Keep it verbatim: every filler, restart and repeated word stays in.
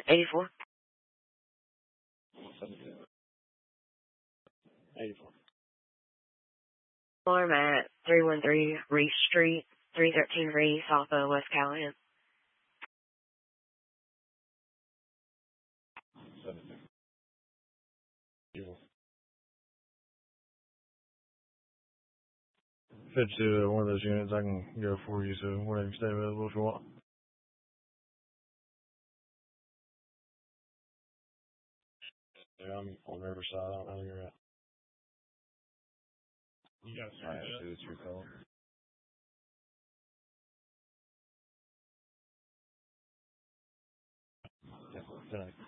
eighty-four. eighty-four. I'm at three one three Reese Street, three thirteen Reese, off of West Callahan. seventy-two. eighty-four. If it's uh, one of those units, I can go for you, so whenever you stay available if you want. Yeah, I'm on Riverside. I don't know where you're at. You got a Alright, see what you're calling. Yeah, good night.